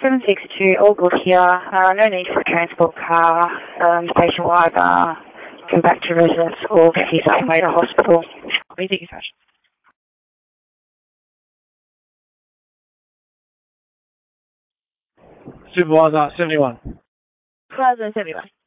762, all good here. No need for a transport car. Station will either come back to residence or get his own way to hospital. Thank you so much. Supervisor 71. Supervisor 71.